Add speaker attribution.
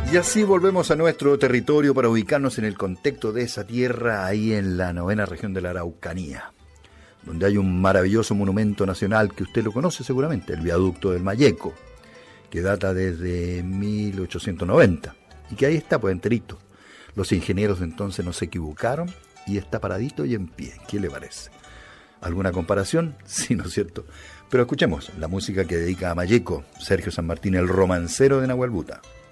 Speaker 1: Y así volvemos a nuestro territorio para ubicarnos en el contexto de esa tierra, ahí en la 9ª región de la Araucanía, donde hay un maravilloso monumento nacional que usted lo conoce seguramente, el Viaducto del Mayeco, que data desde 1890 y que ahí está pues enterito. Los ingenieros de entonces no se equivocaron y está paradito y en pie. ¿Qué le parece? ¿Alguna comparación? Sí, ¿no es cierto? Pero escuchemos la música que dedica a Mayeco, Sergio San Martín, el romancero de Nahuelbuta.